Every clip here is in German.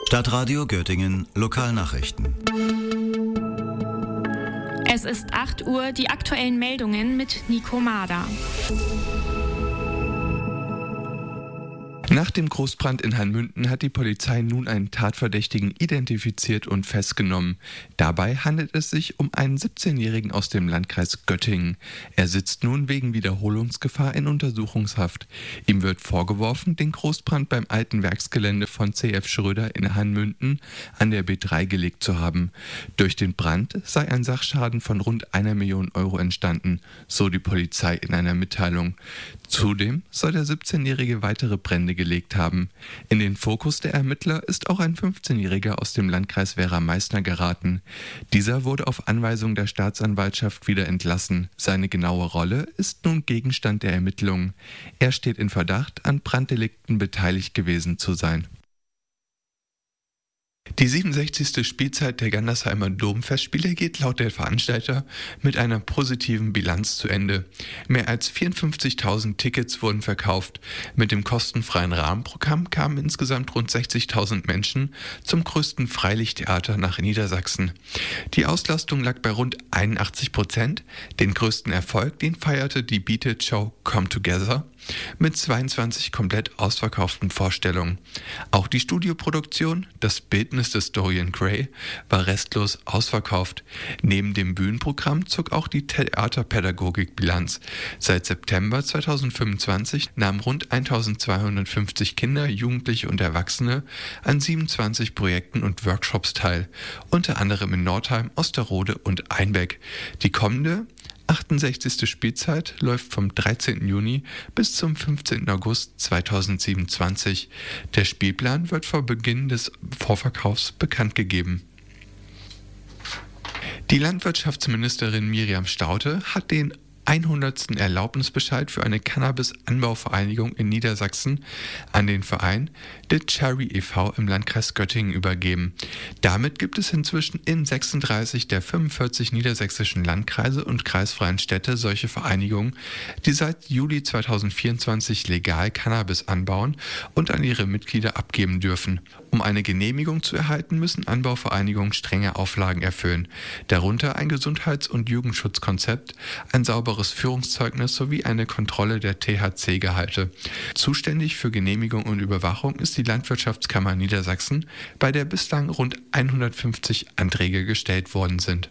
Stadtradio Göttingen Lokalnachrichten. Es ist 8 Uhr, die aktuellen Meldungen mit Nico Mader. Nach dem Großbrand in Hanmünden hat die Polizei nun einen Tatverdächtigen identifiziert und festgenommen. Dabei handelt es sich um einen 17-Jährigen aus dem Landkreis Göttingen. Er sitzt nun wegen Wiederholungsgefahr in Untersuchungshaft. Ihm wird vorgeworfen, den Großbrand beim alten Werksgelände von C.F. Schröder in Hanmünden an der B3 gelegt zu haben. Durch den Brand sei ein Sachschaden von rund 1 Million Euro entstanden, so die Polizei in einer Mitteilung. Zudem soll der 17-Jährige weitere Brände gelegt haben. In den Fokus der Ermittler ist auch ein 15-Jähriger aus dem Landkreis Werra-Meißner geraten. Dieser wurde auf Anweisung der Staatsanwaltschaft wieder entlassen. Seine genaue Rolle ist nun Gegenstand der Ermittlungen. Er steht in Verdacht, an Branddelikten beteiligt gewesen zu sein. Die 67. Spielzeit der Gandersheimer Domfestspiele geht laut der Veranstalter mit einer positiven Bilanz zu Ende. Mehr als 54.000 Tickets wurden verkauft. Mit dem kostenfreien Rahmenprogramm kamen insgesamt rund 60.000 Menschen zum größten Freilichttheater nach Niedersachsen. Die Auslastung lag bei rund 81%. Den größten Erfolg, den feierte die Beat It Show Come Together mit 22 komplett ausverkauften Vorstellungen. Auch die Studioproduktion Das Bildnis des Dorian Gray war restlos ausverkauft. Neben dem Bühnenprogramm zog auch die Theaterpädagogik Bilanz. Seit September 2025 nahmen rund 1250 Kinder, Jugendliche und Erwachsene an 27 Projekten und Workshops teil, unter anderem in Nordheim, Osterode und Einbeck. Die kommende 68. Spielzeit läuft vom 13. Juni bis zum 15. August 2027. Der Spielplan wird vor Beginn des Vorverkaufs bekannt gegeben. Die Landwirtschaftsministerin Miriam Staudte hat den 100. Erlaubnisbescheid für eine Cannabis-Anbauvereinigung in Niedersachsen an den Verein The Cherry e.V. im Landkreis Göttingen übergeben. Damit gibt es inzwischen in 36 der 45 niedersächsischen Landkreise und kreisfreien Städte solche Vereinigungen, die seit Juli 2024 legal Cannabis anbauen und an ihre Mitglieder abgeben dürfen. Um eine Genehmigung zu erhalten, müssen Anbauvereinigungen strenge Auflagen erfüllen, darunter ein Gesundheits- und Jugendschutzkonzept, ein sauberes Führungszeugnis sowie eine Kontrolle der THC-Gehalte. Zuständig für Genehmigung und Überwachung ist die Landwirtschaftskammer Niedersachsen, bei der bislang rund 150 Anträge gestellt worden sind.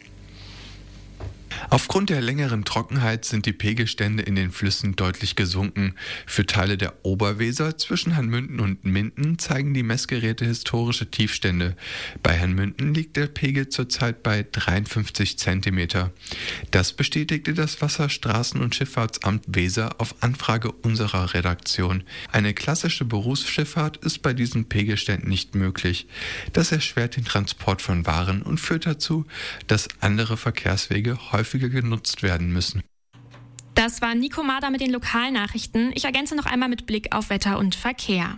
Aufgrund der längeren Trockenheit sind die Pegelstände in den Flüssen deutlich gesunken. Für Teile der Oberweser zwischen Hanmünden und Minden zeigen die Messgeräte historische Tiefstände. Bei Hanmünden liegt der Pegel zurzeit bei 53 cm. Das bestätigte das Wasserstraßen- und Schifffahrtsamt Weser auf Anfrage unserer Redaktion. Eine klassische Berufsschifffahrt ist bei diesen Pegelständen nicht möglich. Das erschwert den Transport von Waren und führt dazu, dass andere Verkehrswege häufiger genutzt werden müssen. Das war Nico Mader mit den Lokalnachrichten. Ich ergänze noch einmal mit Blick auf Wetter und Verkehr.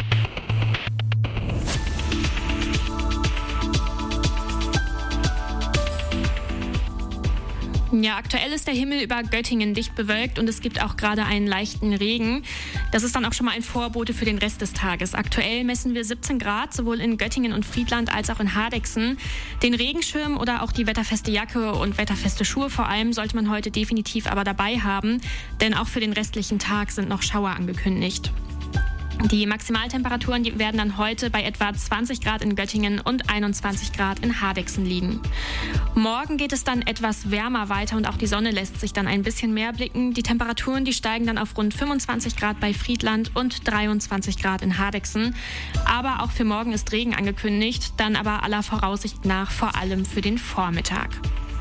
Ja, aktuell ist der Himmel über Göttingen dicht bewölkt und es gibt auch gerade einen leichten Regen. Das ist dann auch schon mal ein Vorbote für den Rest des Tages. Aktuell messen wir 17 Grad, sowohl in Göttingen und Friedland als auch in Hardegsen. Den Regenschirm oder auch die wetterfeste Jacke und wetterfeste Schuhe vor allem sollte man heute definitiv aber dabei haben, denn auch für den restlichen Tag sind noch Schauer angekündigt. Die Maximaltemperaturen die werden dann heute bei etwa 20 Grad in Göttingen und 21 Grad in Hardegsen liegen. Morgen geht es dann etwas wärmer weiter und auch die Sonne lässt sich dann ein bisschen mehr blicken. Die Temperaturen die steigen dann auf rund 25 Grad bei Friedland und 23 Grad in Hardegsen. Aber auch für morgen ist Regen angekündigt, dann aber aller Voraussicht nach vor allem für den Vormittag.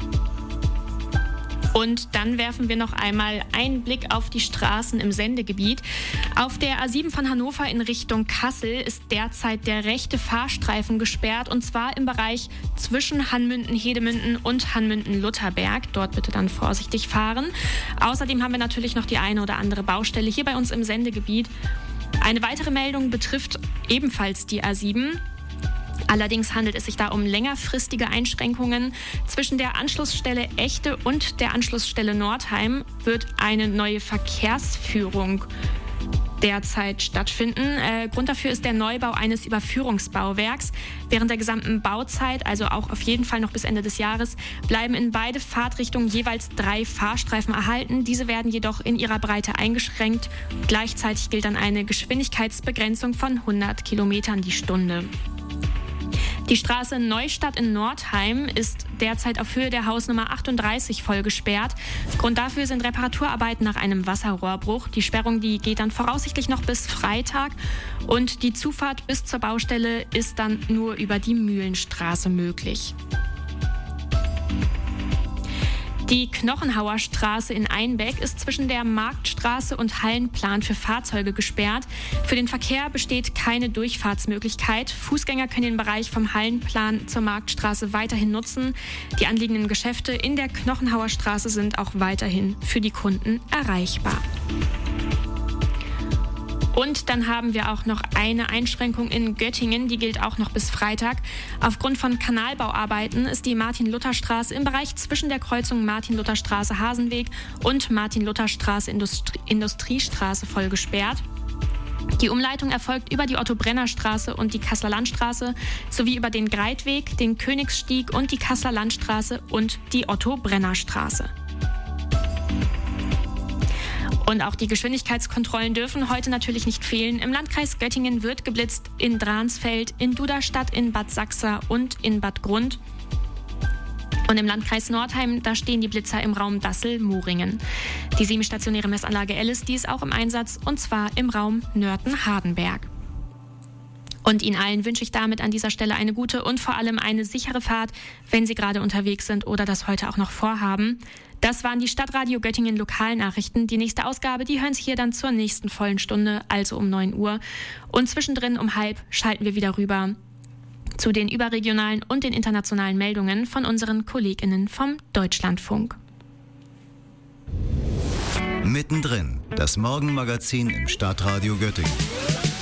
Und dann werfen wir noch einmal einen Blick auf die Straßen im Sendegebiet. Auf der A7 von Hannover in Richtung Kassel ist derzeit der rechte Fahrstreifen gesperrt und zwar im Bereich zwischen Hanmünden-Hedemünden und Hanmünden-Lutherberg. Dort bitte dann vorsichtig fahren. Außerdem haben wir natürlich noch die eine oder andere Baustelle hier bei uns im Sendegebiet. Eine weitere Meldung betrifft ebenfalls die A7. Allerdings handelt es sich da um längerfristige Einschränkungen. Zwischen der Anschlussstelle Echte und der Anschlussstelle Nordheim wird eine neue Verkehrsführung derzeit stattfinden. Grund dafür ist der Neubau eines Überführungsbauwerks. Während der gesamten Bauzeit, also auch auf jeden Fall noch bis Ende des Jahres, bleiben in beide Fahrtrichtungen jeweils 3 Fahrstreifen erhalten. Diese werden jedoch in ihrer Breite eingeschränkt. Gleichzeitig gilt dann eine Geschwindigkeitsbegrenzung von 100 Kilometern die Stunde. Die Straße Neustadt in Nordheim ist derzeit auf Höhe der Hausnummer 38 voll gesperrt. Grund dafür sind Reparaturarbeiten nach einem Wasserrohrbruch. Die Sperrung, die geht dann voraussichtlich noch bis Freitag und die Zufahrt bis zur Baustelle ist dann nur über die Mühlenstraße möglich. Die Knochenhauer Straße in Einbeck ist zwischen der Marktstraße und Hallenplan für Fahrzeuge gesperrt. Für den Verkehr besteht keine Durchfahrtsmöglichkeit. Fußgänger können den Bereich vom Hallenplan zur Marktstraße weiterhin nutzen. Die anliegenden Geschäfte in der Knochenhauer Straße sind auch weiterhin für die Kunden erreichbar. Und dann haben wir auch noch eine Einschränkung in Göttingen, die gilt auch noch bis Freitag. Aufgrund von Kanalbauarbeiten ist die Martin-Luther-Straße im Bereich zwischen der Kreuzung Martin-Luther-Straße-Hasenweg und Martin-Luther-Straße-Industriestraße voll gesperrt. Die Umleitung erfolgt über die Otto-Brenner-Straße und die Kasseler Landstraße sowie über den Greitweg, den Königsstieg und die Kasseler Landstraße und die Otto-Brenner-Straße. Und auch die Geschwindigkeitskontrollen dürfen heute natürlich nicht fehlen. Im Landkreis Göttingen wird geblitzt in Dransfeld, in Duderstadt, in Bad Sachsa und in Bad Grund. Und im Landkreis Nordheim, da stehen die Blitzer im Raum Dassel-Moringen. Die semistationäre Messanlage Ellis, die ist auch im Einsatz, und zwar im Raum Nörten-Hardenberg. Und Ihnen allen wünsche ich damit an dieser Stelle eine gute und vor allem eine sichere Fahrt, wenn Sie gerade unterwegs sind oder das heute auch noch vorhaben. Das waren die Stadtradio Göttingen Lokalnachrichten. Die nächste Ausgabe, die hören Sie hier dann zur nächsten vollen Stunde, also um 9 Uhr. Und zwischendrin um 12:30 schalten wir wieder rüber zu den überregionalen und den internationalen Meldungen von unseren KollegInnen vom Deutschlandfunk. Mittendrin, das Morgenmagazin im Stadtradio Göttingen.